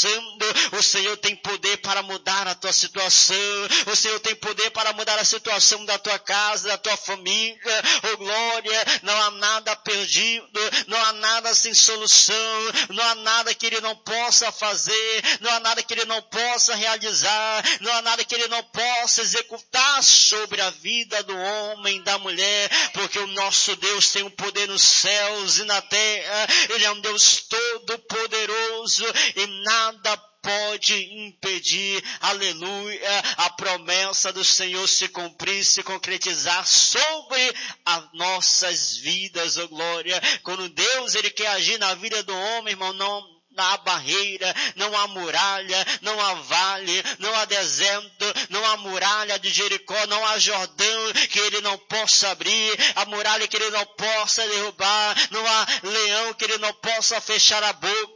passando, o Senhor tem poder para mudar a tua situação, o Senhor tem poder para mudar a situação da tua casa, da tua família. Oh glória, não há nada perdido, não há nada sem solução, não há nada que Ele não possa fazer, não há nada que Ele não possa realizar, não há nada que Ele não possa executar sobre a vida do homem, da mulher, porque o nosso Deus tem um poder nos céus e na terra. Ele é um Deus todo poderoso e nada pode impedir, aleluia, a promessa do Senhor se cumprir, se concretizar sobre as nossas vidas, oh glória. Quando Deus, Ele quer agir na vida do homem, irmão, não há barreira, não há muralha, não há vale, não há deserto, não há muralha de Jericó, não há Jordão que Ele não possa abrir, a muralha que Ele não possa derrubar, não há leão que Ele não possa fechar a boca.